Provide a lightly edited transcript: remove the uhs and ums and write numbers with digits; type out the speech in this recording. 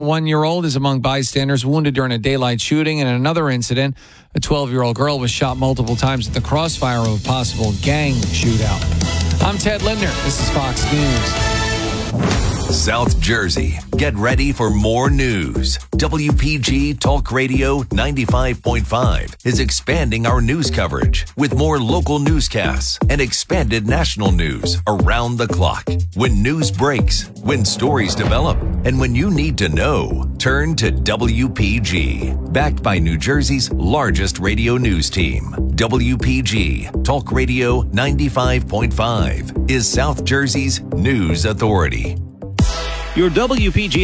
21-year-old is among bystanders wounded during a daylight shooting. In another incident, a 12-year-old girl was shot multiple times at the crossfire of a possible gang shootout. I'm Ted Lindner. This is Fox News. South Jersey, get ready for more news. WPG Talk Radio 95.5 is expanding our news coverage with more local newscasts and expanded national news around the clock. When news breaks, when stories develop, and when you need to know, turn to WPG. Backed by New Jersey's largest radio news team. WPG Talk Radio 95.5 is South Jersey's news authority. Your WPG